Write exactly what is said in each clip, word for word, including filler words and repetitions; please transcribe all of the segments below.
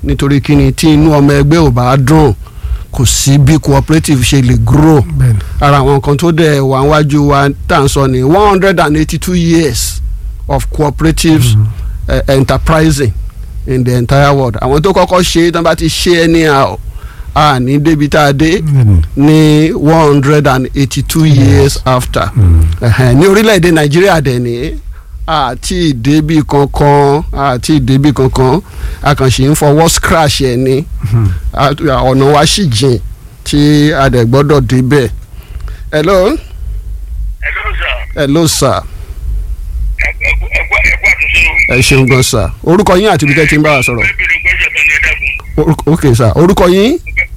nítorí kíni tí inú ọmọ ẹgbẹ́ ò bá dùn kò sí bí cooperative ṣe lè grow ara àwọn nǹkan tó dẹ̀ wà wájú wa tá à ń sọ ní one hundred and eighty two years of cooperatives mm. uh, enterprising in the entire world àwọn tó kọ́kọ́ ṣe tán bá ti ṣe anyhow a ní débi tá a dé ní one hundred and eighty two years after ní orílẹ̀-èdè Nàìjíríà dẹ̀ ní àti ìdébí kankan àti ìdébí kankan a kàn ṣe ń fọwọ́ scratch ẹ̀ ní ọ̀nà wa sì jìn tí a dẹ̀ gbọ́dọ̀ débẹ̀. hello. hello sir. hello sir. ẹ ṣeun gan sir orúkọ yín àti ibi tẹ́ ti ń bá wa sọ̀rọ̀. ok sir orúkọ yín.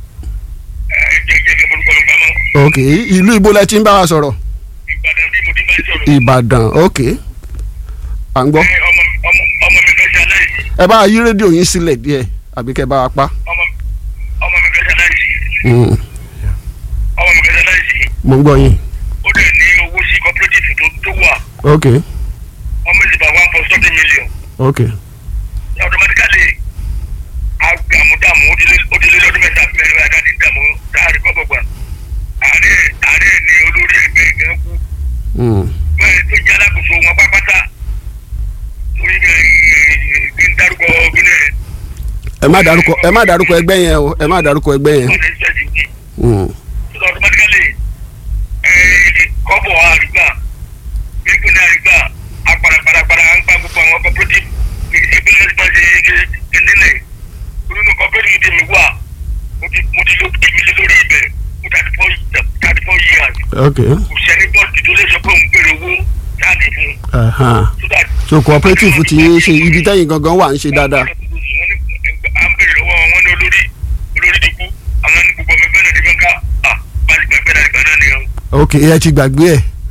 ok ìlú ibo lẹ ti ń bá wa sọ̀rọ̀. Ìbàdàn bí mo ti bá sọ̀rọ̀. Ìbàdàn ok à ń gbọ́. ọmọ ọmọ mi fẹ́ ṣe aláìsí. ẹ bá yí rédíò yín sílẹ̀ díẹ̀ àbí kẹ́ bá wa pa. ọmọ ọmọ mi fẹ́ ṣe aláìsí. ọmọ mi fẹ́ ṣe aláìsí. mo ń gbọ́ yín. ó dẹ̀ ní owó sí cooperative tó tó wà. ok ọmọ ìsìn bá one point something million. ok automatically àmúdàmú ó ti lé lọ́dún mẹ́ta mẹ́rin àti àti ìdààmú dáhàrí kọ́ gbọ̀gbà. ààrẹ ààrẹ ni olórí ẹgbẹ́ ẹgbẹ́ kú. bẹ́ẹ̀ tó jẹ́ alákòóso wọn pápátá torí kí n dárúkọ gíní ẹ̀. ẹ má dárúkọ ẹ má dárúkọ ẹgbẹ́ yẹn o ẹ má dárúkọ ẹgbẹ́ yẹn. automatically kọ́bọ̀ àrígbà gbẹ́gbẹ́ àrígbà àpàràpàràpàrà à ń gba gbogbo àwọn cooperative ìgbẹ́ lọ́sí bá ṣe é nílẹ̀ nínú cooperative tèmi wà mo ti lo èmi sí lórí ibẹ̀ mo thirty four years. ok kò sẹ́ni bọ́ọ̀dù tó lè sọ pé òun gbèrè owó jáde fún. so cooperative ti ń ṣe ibi tẹ́yìn gangan wà ń ṣe dáadáa. à ń bèrè lọ́wọ́ wọn ní olórí olórí ti kú àwọn ní gbogbo ọmọ ẹgbẹ́ náà ti fẹ́ ká à bá ti gbàgbé náà ìgbà náà nìyẹn. ok ẹ ti gbàgbé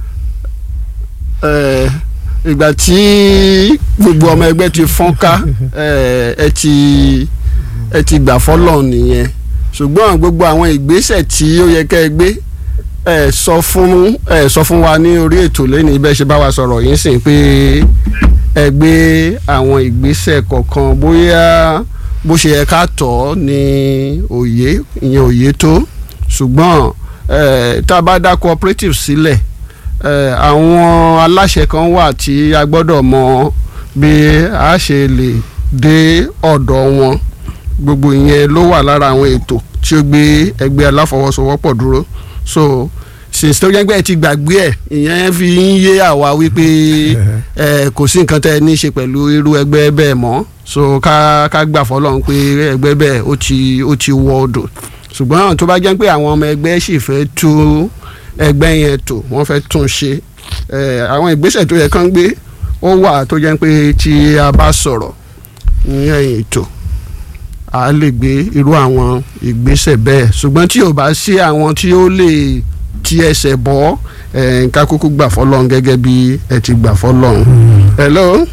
ẹ ìgbà tí gbogbo ọmọ ẹgbẹ́ ti fọ́nká ẹ ti ẹ ti gbà fọ́lọ̀ nìyẹn ṣùgbọ́n gbogbo àwọn ìgbésẹ̀ tí ó yẹ kẹ́ ẹ gbé ẹ sọ fún ẹ sọ fún wa ní orí ètò lẹ́nu ibẹ̀ ṣe bá wa sọ̀rọ̀ yín sìn pé ẹ gbé àwọn ìgbésẹ̀ kọ̀ọ̀kan bóyá bó ṣe yẹ ká tọ̀ ní òye ìyẹn òye tó ṣùgbọ́n ẹ tá a bá dá cooperative sílẹ̀ ẹ àwọn aláṣẹ kan wà tí a gbọ́dọ̀ mọ bí a ṣe lè dé ọ̀dọ̀ wọn gbogbo ìyẹn ló wà lára àwọn ètò tí ó gbé ẹgbẹ́ aláfọwọ́sowọ́pọ̀ dúró so since tó jẹ́ pé ẹ ti gbàgbé ẹ̀ ìyẹn fi ń yé àwa wípé ẹ kò sí nǹkan tẹ́ ẹ ní í ṣe pẹ̀lú irú ẹgbẹ́ bẹ́ẹ̀ mọ́ so ká ká gbà fọlọ́run pé ẹgbẹ́ bẹ́ẹ̀ ó ti ó ti wọ odò ṣùgbọ́n tó bá jẹ́ pé àwọn ọmọ ẹgbẹ́ sì fẹ́ tú ẹgbẹ́ yẹn tò wọ́n fẹ́ tún ṣe ẹ àwọn ìgbésẹ̀ tó yẹ kán gbé ó wà tó jẹ́ pé tí a bá sọ̀rọ̀ ní ẹ̀yìn ètò a lè gbé irú àwọn ìgbésẹ̀ bẹ́ẹ̀ ṣùgbọ́n tí ò bá sí àwọn tí ó lè ti ẹsẹ̀ bọ́ ẹ̀ nǹkan kúkú gbà fọlọ́run gẹ́gẹ́ bí ẹ ti gbà fọlọ́run. hello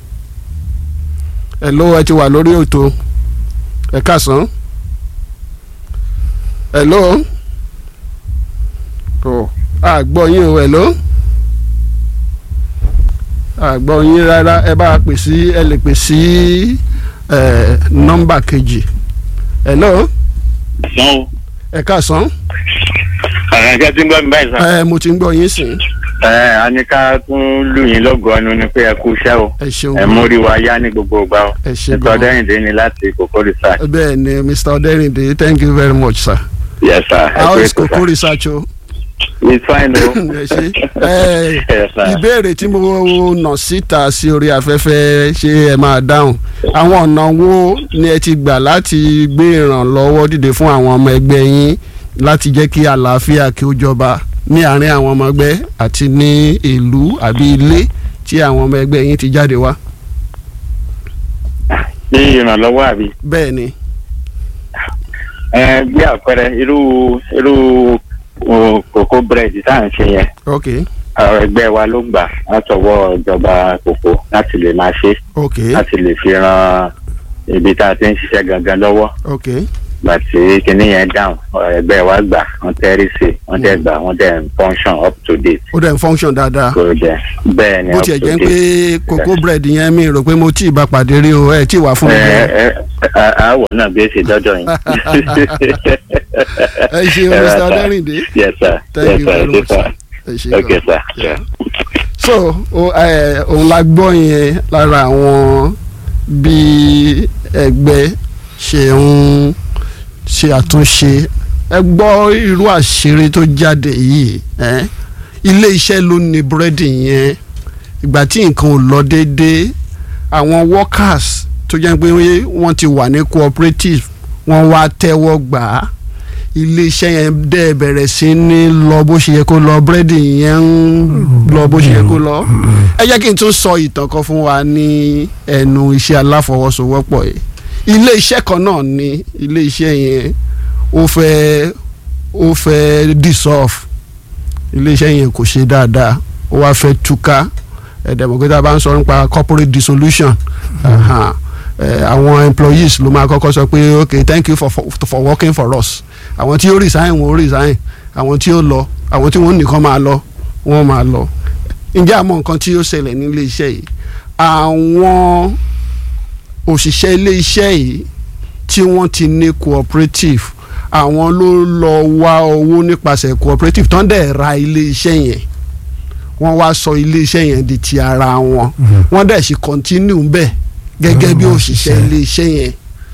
hello ẹ ti wà lórí ètò ẹ káàsán hello ọ àgbọ̀ yín o hello àgbọ̀ yín rárá ẹ bá pè sí ẹ lè pè sí nọ́mbà kejì hello ẹ káàsán. àràǹkẹ́ tí ń gbọ́ mi báyìí sá. ẹ mo ti ń gbọ́ yín sìn. ẹ a ní ká tún lù yín lọ́gọ̀ọ́ ẹnu ni pé ẹ kú iṣẹ́ o. ẹ ṣeun ẹ mórí wa yá ní gbogbo ìgbà o. ẹ ṣe gan. mister Ọdẹ́rìndé ni láti Koko Research. bẹ́ẹ̀ ni mister Ọdẹ́rìndé thank you very much sir. yes sir. how is Koko Research o. it's fine o. ẹ ṣe ẹ ìbéèrè tí mo nà síta sí orí afẹ́fẹ́ ṣé ẹ máa dáhùn àwọn ọ̀nà wo ni ẹ ti gbà láti gbé ìrànlọ́wọ́ dìde fún àwọn ọmọ ẹgbẹ́ yín láti jẹ́ kí àlàáfíà kí ó jọba ní àárín àwọn ọmọ ẹgbẹ́ àti ní ìlú àbí ilé tí àwọn ọmọ ẹgbẹ́ yín ti jáde wá. ní ìrànlọ́wọ́ àbí. bẹ́ẹ̀ ni. ẹ bí àpẹẹrẹ irú irú kòkó búrẹ́dì tá à ń ṣe yẹn. ok. àwọn ẹgbẹ́ wa ló gbà látọwọ́ ìjọba kòkó láti lè máa ṣe. ok. láti lè fi ran ibi tá a ti ń ṣiṣẹ́ gangan lọ́wọ́. ok. gbàtí kinní yẹn down ẹgbẹ́ wa gbà wọ́n tẹ́rí sí wọ́n tẹ́ gbà wọ́n tẹ́ ń function up to date. ó dẹ̀ ń function dáadáa. kò jẹ́ bẹ́ẹ̀ ni bó up to tiẹ̀ date. jẹ́ pé cocoa bread yẹn mi rò pé mo tí ì bá pàdé rí o ẹ̀ tí ì wá fún mi. ẹ ẹ àwọ̀ náà bí ó ṣe dọ́dọ̀ yín. ẹ ṣe Mister Adérìndé. yes sir. Thank yes you sir. very yes much. sir. ẹ ṣe okay gan. sir. Yeah. so o- ẹ, òun la gbọ́ yẹn lára àwọn bí ẹgbẹ́ ṣe ń ṣe àtúnṣe ẹ gbọ́ irú àṣírí tó jáde yìí ẹ ilé iṣẹ́ ló ní búrẹ́dì yẹn ìgbà tí nǹkan ò lọ déédéé àwọn workers tó jẹ́ pé wọ́n ti wà ní cooperative wọ́n wá tẹ́wọ́ gbà á ilé iṣẹ́ yẹn dẹ́ bẹ̀rẹ̀ sí ní lọ bó ṣe yẹ kó lọ búrẹ́dì yẹn ń lọ bó ṣe yẹ kó lọ. ẹ jẹ́ kí n tún sọ ìtàn kan fún wa ní ẹnu iṣẹ́ aláfọwọ́sowọ́pọ̀ yìí ilé iṣẹ́ kan náà ní ilé iṣẹ́ yẹn ó fẹ́ ó fẹ́ dissolve ilé iṣẹ́ yẹn kò ṣe dáadáa ó wá fẹ́ túká ẹ̀ẹ́dẹ̀mọ̀gbẹ́ta bá ń sọ nípa corporate dissolution. Uh-huh. Uh, àwọn employees ló máa kọ́kọ́ sọ pé okay thank you for, for, for working for us àwọn tí ó resign wọ́n ó resign àwọn tí ó lọ àwọn tí wọ́n nìkan máa lọ wọ́n máa lọ ǹjẹ́ àmọ́ nǹkan tí ó ṣẹlẹ̀ nílé iṣẹ́ yìí àwọn òṣìṣẹ́ ilé iṣẹ́ yìí tí wọ́n ti ní cooperative àwọn ló lọ wá owó nípasẹ̀ cooperative tán dẹ̀ ra ilé iṣẹ́ yẹn wọ́n wá sọ ilé iṣẹ́ yẹn di ti ara wọn wọ́n dẹ̀ sì continue bẹ́ẹ̀ gẹ́gẹ́ bí òṣìṣẹ́ ilé iṣẹ́ yẹn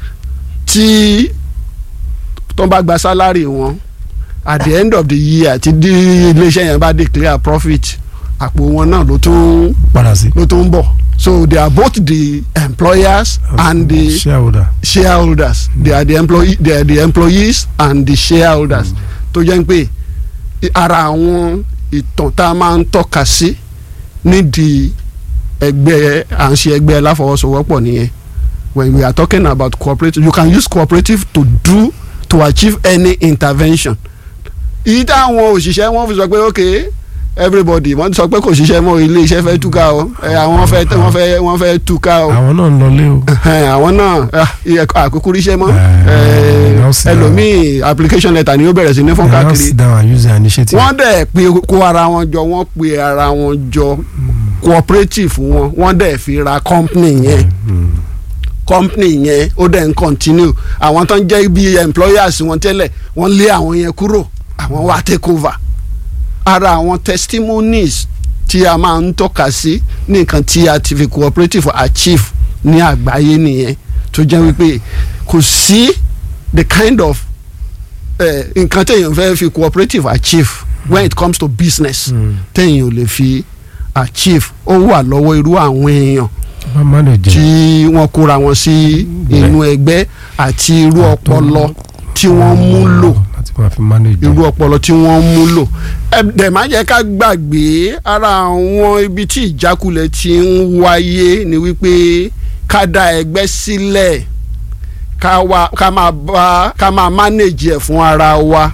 tí tó ń bá gba sálárì wọn at the end of the year tí ilé iṣẹ́ yẹn bá declare profit àpò wọn náà ló tún padà sí. ló tún ń bọ̀ so they are both the employers and the shareholder. shareholders they are the employee they are the employees and the shareholders tó jẹ́ pé ara àwọn ìtàn tá a máa ń tọ́ka sí nídìí ẹgbẹ́ à ń ṣe ẹgbẹ́ aláfọwọ́sowọ́pọ̀ nìyẹn when we are talking about cooperative you can use cooperative to do to achieve any intervention. ìyí táwọn òṣìṣẹ́ wọn fi sọ pé okay everybody wọ́n sọ pé kò ṣiṣẹ́ mọ́ ilé iṣẹ́ fẹ́ túká o àwọn fẹ́ wọ́n fẹ́ wọ́n fẹ́ túká o àwọn náà ń lọlé o. àwọn náà àkókò ríṣẹ́ mọ́ ẹlòmíì application letter ni ó bẹ̀rẹ̀ sí ní fún káàkiri sit down and use the initiative. wọ́n dẹ̀ pe kó ara wọn jọ wọ́n pe ara wọn jọ cooperative wọn wọ́n dẹ̀ fi ra company yẹn company yẹn ó dẹ̀ ń continue àwọn tó ń jẹ́ bí employers wọn tẹ́lẹ̀ wọ́n lé àwọn yẹn kúrò àwọn wá take over ara àwọn testimonies tí a máa ń tọ́ka sí ní nǹkan tí a ti fi cooperative achieve ní àgbáyé nìyẹn tó jẹ́ wípé kò sí the kind of nǹkan téèyàn fẹ́ fi cooperative achieve when it comes to business téèyàn ò lè fi achieve ó wà lọ́wọ́ irú àwọn èèyàn tí wọ́n kóra wọn sí inú ẹgbẹ́ àti irú ọpọlọ tí wọ́n mú lò irú ọpọlọ tí wọ́n mú lò ẹ má jẹ́ ká gbàgbé ara àwọn ibi tí ìjákulẹ̀ ti ń wáyé ni wípé ká dá ẹgbẹ́ sílẹ̀ ká wá ká máa bá ká máa manage ẹ̀ fún ara wa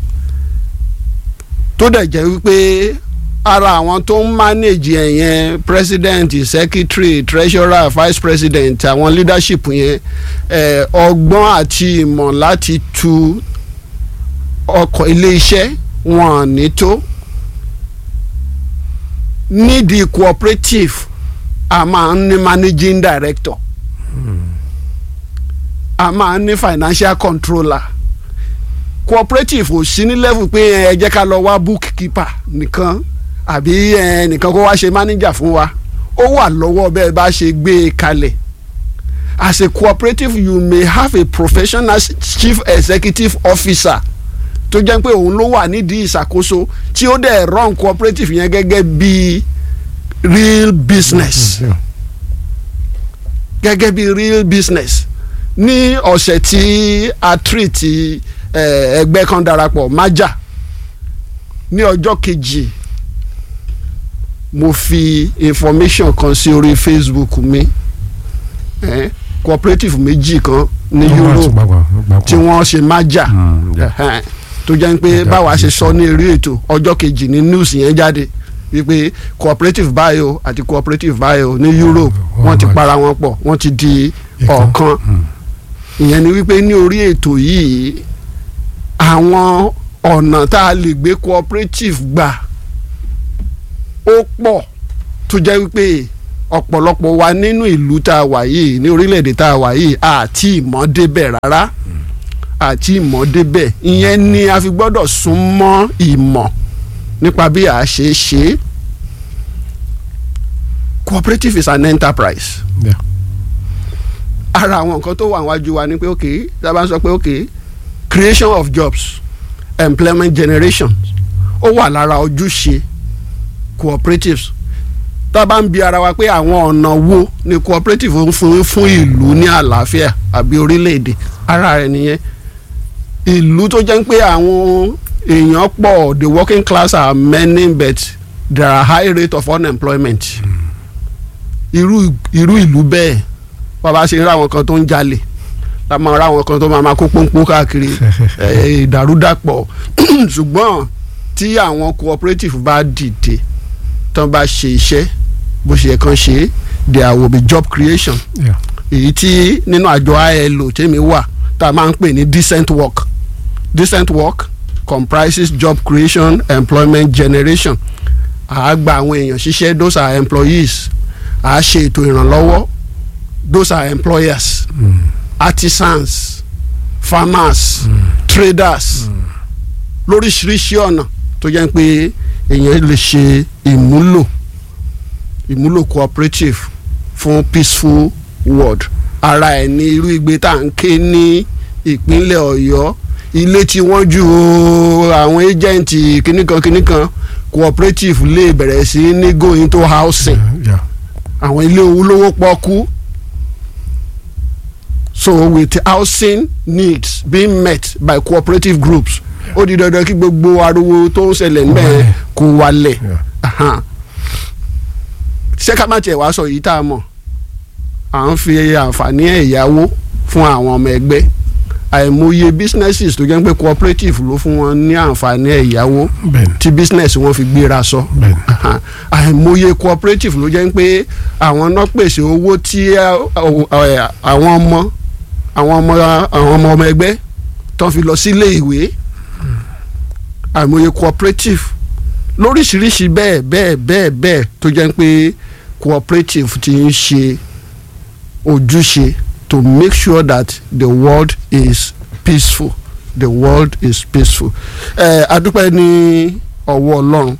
tó dẹ̀ jẹ́ wípé ara àwọn tó ń manage ẹ̀ yẹn president secretary treasurer vice president àwọn leadership yẹn ọgbọ́n àti ìmọ̀ láti tu ọkọ̀ ilé iṣẹ́ wọn ní tó nídìí cooperative a máa ń ní managing director hmm. a máa ń ní financial controller cooperative ò sí ní level pé ẹ jẹ́ ká lọ wá bookkeeper nìkan àbí ẹ nìkan kó wá ṣe manager fún wa ó wà lọ́wọ́ bẹ́ẹ̀ bá ṣe gbé e kalẹ̀ as a cooperative you may have a professional chief executive officer tó jẹ́ pé òun ló wà nídìí ìṣàkóso tí ó dẹ̀ run cooperative yẹn gẹ́gẹ́ bí real business gẹ́gẹ́ bí real business ní ọ̀sẹ̀ tí a treat ẹgbẹ́ kan darapọ̀ májà ní ọjọ́ kejì mo fi information kan sí orí Facebook mi eh, cooperative méjì kan ní Europe tí wọ́n ṣe májà tó jẹ́ pé báwa ṣe sọ ní eré ètò ọjọ́ kejì ní news yẹn jáde wípé cooperative bio àti cooperative bio ní Europe wọ́n ti para wọn pọ̀ wọ́n ti di ọ̀kan ìyẹn ni wípé ní orí ètò yìí àwọn ọ̀nà tá a lè gbé cooperative gbà ó pọ̀ tó jẹ́ wípé ọ̀pọ̀lọpọ̀ wa nínú ìlú tá a wà yìí ní orílẹ̀-èdè tá a wà yìí àti ìmọ̀ débẹ̀ rárá àti ìmọ̀ débẹ̀ ìyẹn ni a fi gbọ́dọ̀ sún mọ́ ìmọ̀ nípa bí a ṣe ṣe. Cooperative is an enterprise. Yeah. Ara àwọn nǹkan tó wà níwájú wa ni pé ok tá a bá ń sọ pé ok creation of jobs employment generation ó wà lára ojúṣe cooperatives. Tá a bá ń bi ara wa pé àwọn ọ̀nà wo ni cooperative ń fún fún ìlú ní àlàáfíà àbí orílẹ̀-èdè ara rẹ̀ nìyẹn. Ìlú tó jẹ́ pé àwọn èèyàn pọ̀ the working class are many but there are high rate of unemployment. irú irú ìlú bẹ́ẹ̀ bàbá ṣe ń ra àwọn kan tó ń jalè la máa ra àwọn kan tó máa máa kó pọ́npọ́n káàkiri ìdàrúdàpọ̀ ṣùgbọ́n tí àwọn cooperative bá dìde tán bá ṣe iṣẹ́ bó ṣe kàn ṣe there will be job creation. èyí tí nínú àjọ I L O tèmi wà tá a máa ń pè ní decent work decent work comprises job creation employment generation. à á gba àwọn èèyàn ṣiṣẹ́ those are employees. à á ṣe ètò ìrànlọ́wọ́ those are employers. Mm. artisans farmers mm. traders mm. lóríṣiríṣi ọ̀nà tó jẹ́ pé èèyàn lè ṣe ìmúlò ìmúlò cooperative fún peaceful world. ara ẹ̀ ní irú igbe tá à ń ké ní ìpínlẹ̀ Ọ̀yọ́ ilé tí wọ́n ju àwọn agenti kìnnìkan kìnnìkan cooperative lè bẹ̀rẹ̀ sí ní go into housing. Yeah. àwọn ilé olówó pọ́kú. So with housing needs being met by cooperative groups ó di dandan kí gbogbo ariwo tó ń ṣẹlẹ̀ níbẹ̀ kó wálẹ̀. ṣé ká má tiẹ̀ wá sọ yìí tá a mọ̀ à ń fi àǹfààní ẹ̀yáwó fún àwọn ọmọ ẹgbẹ́ àìmọye businesses tó jẹ́ pé cooperative ló fún wọn ní àǹfààní ẹ̀yáwó tí business wọn fi gbéra sọ. àìmọye cooperative ló jẹ́ pé àwọn náà pèsè owó tí àwọn ọmọ àwọn ọmọ àwọn ọmọ ọmọ ẹgbẹ́ tó fi lọ sílé ìwé. àìmọye cooperative lóríṣiríṣi bẹ́ẹ̀ bẹ́ẹ̀ bẹ́ẹ̀ bẹ́ẹ̀ tó jẹ́ pé cooperative ti ń ṣe ojúṣe to make sure that the world is peaceful the world is peaceful. ẹ adúpẹ́ ní ọwọ́ Ọlọ́run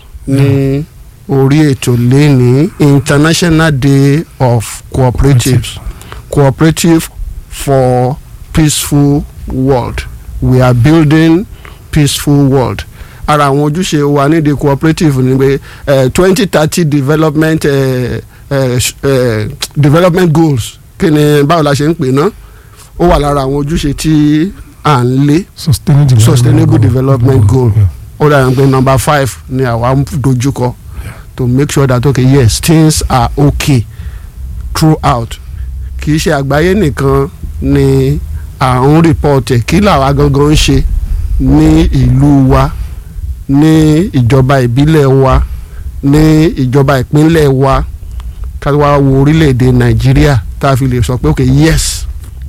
ní orí ètò lẹ́ni International Day of Cooperatives cooperative for peaceful world we are building peaceful world. ara àwọn ojúṣe wa ní the cooperative ni pé twenty thirty development uh, uh, uh, development goals kí ni báwo la ṣe ń pè ná ó wà lára àwọn ojúṣe tí à ń lé sustainable, sustainable development goal ó dà pé number five ni àwa ń dojúkọ to make sure that okay yes things are okay throughout. kì í ṣe àgbáyé nìkan ni à ń report ẹ̀ kí làwa gangan ń ṣe ní ìlú wa ní ìjọba ìbílẹ̀ wa ní ìjọba ìpínlẹ̀ wa ká wá wo orílẹ̀-èdè Nàìjíríà tá a fi lè sọ pé okay yes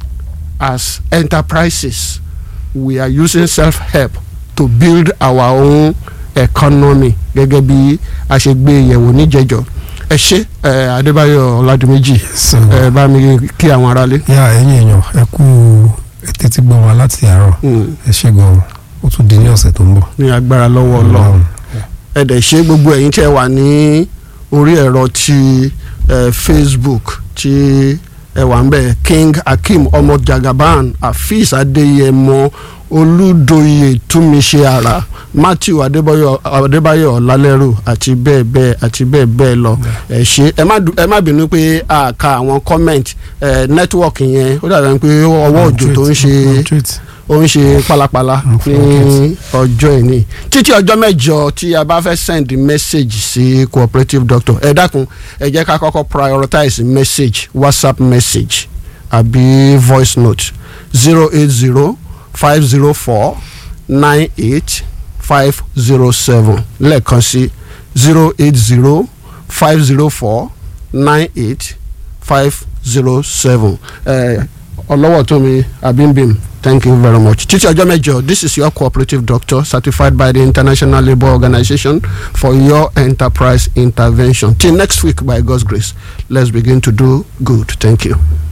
as enterprises we are using self-help to build our own economy gẹ́gẹ́ bí a ṣe gbé yẹ̀wò níjẹ̀jọ́. ẹ ṣé Adébáyọ̀ Ọládùméjì ẹ bá mi kí àwọn aráalé. yà ẹ̀yin èèyàn ẹ kú ètè tí gbọ́ wa láti àárọ̀ ẹ ṣé gan-an ó tún di ní ọ̀sẹ̀ tó ń bọ̀. ní agbára lọ́wọ́ Ọlọ́run ẹ dẹ̀ ṣe gbogbo ẹ̀yin tí ẹ wà ní orí ẹ̀rọ ti Facebook tí ẹ wà ń bẹ̀ King Akeem ọmọ Jagaban Afeez Adéyẹmọ Olúdòye Túnmiṣe Àrà Matthew Adébáyọ̀ Adébáyọ̀ Ọlálẹ́rù àti bẹ́ẹ̀ bẹ́ẹ̀ àti bẹ́ẹ̀ bẹ́ẹ̀ lọ ẹ ṣe ẹ má bínú pé a ka àwọn comment network yẹn ó dàbí pé ọwọ́ òjò tó ń ṣe ó ń ṣe pálapàla ní ọjọ́ ìní títí ọjọ́ mẹ́jọ tí a bá fẹ́ send message sí cooperative doctor ẹ dákun ẹ jẹ́ ká kọ́kọ́ prioritize message WhatsApp message àbí voice note zero eight zero five zero four nine eight five zero seven lẹ́ẹ̀kan sí zero eight zero five zero four nine eight five zero seven Olowatomi Abimbim, thank you very much. Titi ọjọ́ mẹ́jọ, this is your cooperative doctor certified by the International Labour Organization for your enterprise intervention. Till next week, by God's grace, let's begin to do good. Thank you.